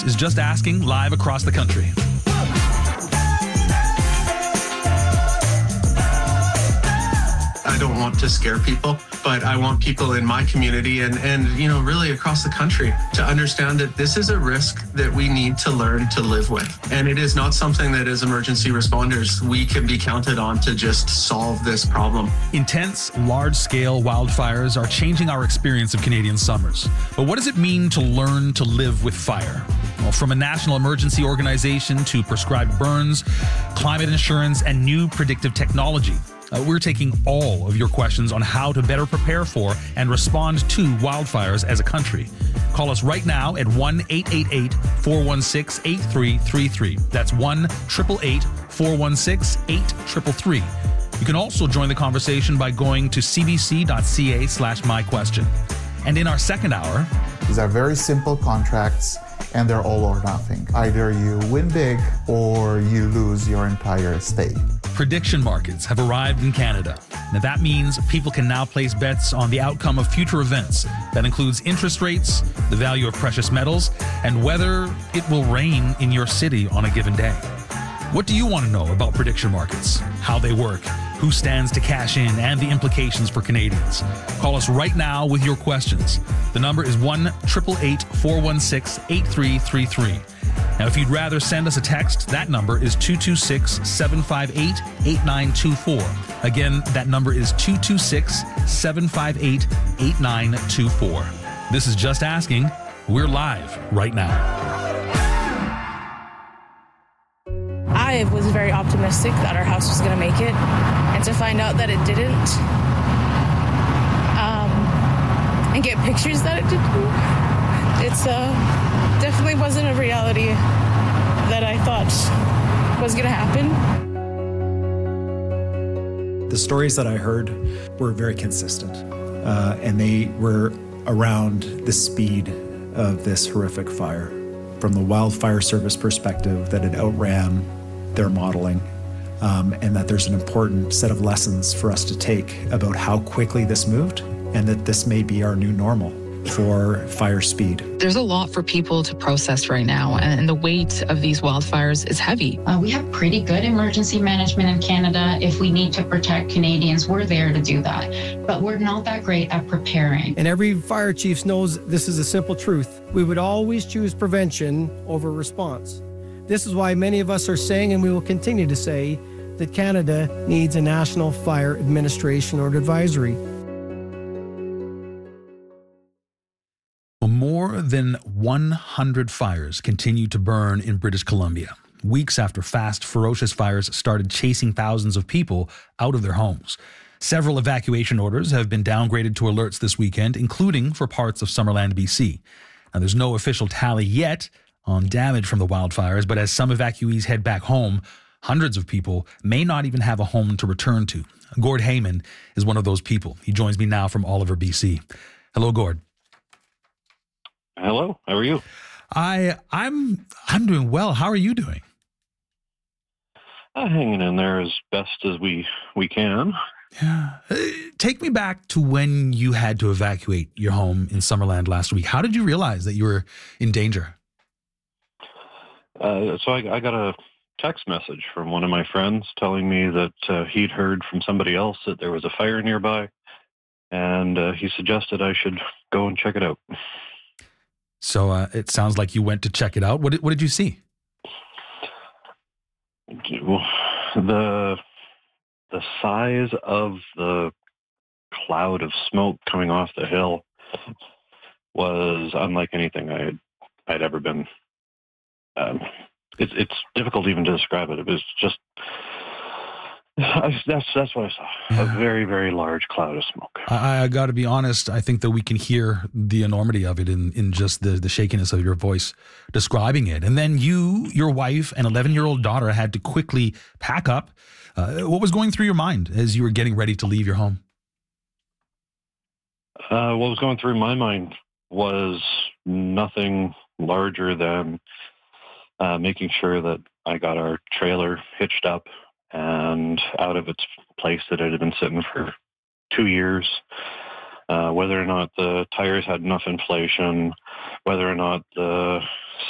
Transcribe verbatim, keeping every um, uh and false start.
Is Just Asking live across the country. I don't want to scare people, but I want people in my community and, and, you know, really across the country to understand that this is a risk that we need to learn to live with. And it is not something that as emergency responders, we can be counted on to just solve this problem. Intense, large-scale wildfires are changing our experience of Canadian summers. But what does it mean to learn to live with fire? Well, from a national emergency organization to prescribed burns, climate insurance, and new predictive technology, Uh, we're taking all of your questions on how to better prepare for and respond to wildfires as a country. Call us right now at one eight eight eight, four one six, eight three three three. That's one eight eight eight, four one six, eight three three. You can also join the conversation by going to cbc.ca slash my question. And in our second hour... These are very simple contracts, and they're all or nothing. Either you win big or you lose your entire estate. Prediction markets have arrived in Canada. Now that means people can now place bets on the outcome of future events. That includes interest rates, the value of precious metals, and whether it will rain in your city on a given day. What do you want to know about prediction markets? How they work, who stands to cash in, and the implications for Canadians? Call us right now with your questions. The number is one eight eight eight, four one six, eight three three three. Now, if you'd rather send us a text, that number is two two six, seven five eight, eight nine two four. Again, that number is two two six, seven five eight, eight nine two four. This is Just Asking. We're live right now. I was very optimistic that our house was going to make it, and to find out that it didn't, um, and get pictures that it didn't, it's uh, definitely wasn't a reality that I thought was going to happen. The stories that I heard were very consistent, uh, and they were around the speed of this horrific fire. From the wildfire service perspective, that it outran their modeling, um, and that there's an important set of lessons for us to take about how quickly this moved, and that this may be our new normal for fire speed. There's a lot for people to process right now, and the weight of these wildfires is heavy. Uh, we have pretty good emergency management in Canada. If we need to protect Canadians, we're there to do that. But we're not that great at preparing. And every fire chief knows this is a simple truth. We would always choose prevention over response. This is why many of us are saying, and we will continue to say, that Canada needs a National Fire Administration or advisory. More than one hundred fires continue to burn in British Columbia, weeks after fast, ferocious fires started chasing thousands of people out of their homes. Several evacuation orders have been downgraded to alerts this weekend, including for parts of Summerland, B C. Now, there's no official tally yet on damage from the wildfires, but as some evacuees head back home, hundreds of people may not even have a home to return to. Gord Heyman is one of those people. He joins me now from Oliver, B C. Hello, Gord. Hello, how are you? I, I'm I'm doing well. How are you doing? Uh, hanging in there as best as we, we can. Yeah. Uh, take me back to when you had to evacuate your home in Summerland last week. How did you realize that you were in danger? Uh, so I, I got a text message from one of my friends telling me that uh, he'd heard from somebody else that there was a fire nearby, and uh, he suggested I should go and check it out. So uh, it sounds like you went to check it out. What did, what did you see? The the size of the cloud of smoke coming off the hill was unlike anything I had I'd ever been. Um, it's it's difficult even to describe it. It was just I, that's that's what I saw. Yeah. A very very large cloud of smoke. I, I got to be honest. I think that we can hear the enormity of it in in just the the shakiness of your voice describing it. And then you, your wife, and eleven year old daughter had to quickly pack up. Uh, what was going through your mind as you were getting ready to leave your home? Uh, what was going through my mind was nothing larger than uh, making sure that I got our trailer hitched up and out of its place that it had been sitting for two years, uh, whether or not the tires had enough inflation, whether or not the